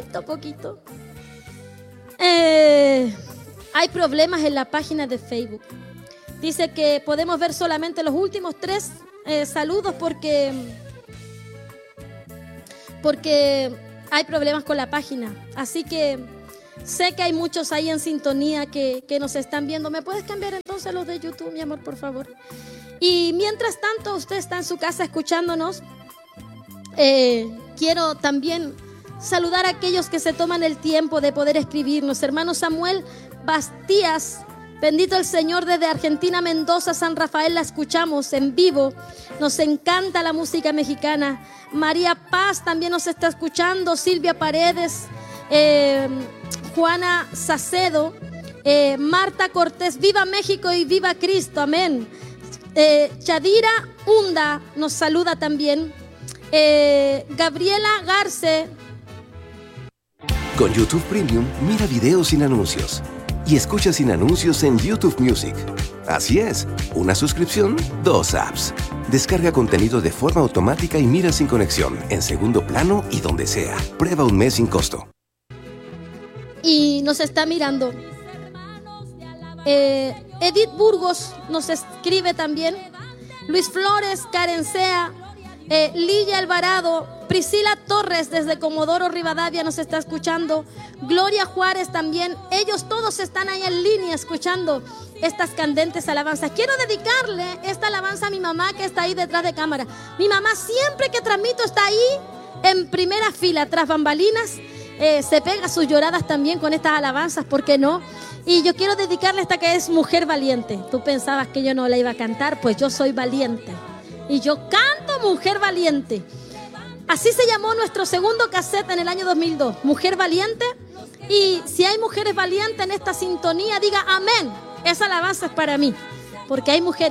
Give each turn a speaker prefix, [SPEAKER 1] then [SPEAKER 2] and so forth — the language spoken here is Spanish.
[SPEAKER 1] poquito. Hay problemas en la página de Facebook. Dice que podemos ver solamente los últimos 3 saludos porque hay problemas con la página. Así que sé que hay muchos ahí en sintonía que nos están viendo. ¿Me puedes cambiar entonces los de YouTube, mi amor, por favor? Y mientras tanto, usted está en su casa escuchándonos. Quiero también saludar a aquellos que se toman el tiempo de poder escribirnos. Hermano Samuel Bastías, bendito el Señor, desde Argentina, Mendoza, San Rafael, la escuchamos en vivo. Nos encanta la música mexicana. María Paz también nos está escuchando. Silvia Paredes, Juana Sacedo, Marta Cortés. Viva México y viva Cristo, amén. Yadira Hunda nos saluda también. Gabriela Garce.
[SPEAKER 2] Con YouTube Premium, mira videos sin anuncios y escucha sin anuncios en YouTube Music. Así es, una suscripción, 2 apps. Descarga contenido de forma automática y mira sin conexión, en segundo plano y donde sea. Prueba un mes sin costo.
[SPEAKER 1] Y nos está mirando. Edith Burgos nos escribe también. Luis Flores, Karen Sea, Lilla Alvarado, Priscila Torres desde Comodoro Rivadavia nos está escuchando. Gloria Juárez también. Ellos todos están ahí en línea escuchando estas candentes alabanzas. Quiero dedicarle esta alabanza a mi mamá que está ahí detrás de cámara. Mi mamá siempre que transmito está ahí en primera fila, tras bambalinas. Se pega sus lloradas también con estas alabanzas, ¿por qué no? Y yo quiero dedicarle esta que es Mujer Valiente. Tú pensabas que yo no la iba a cantar, pues yo soy valiente. Y yo canto Mujer Valiente. Así se llamó nuestro segundo cassette en el año 2002, Mujer Valiente. Y si hay mujeres valientes en esta sintonía, diga amén. Esa alabanza es para mí, porque hay mujeres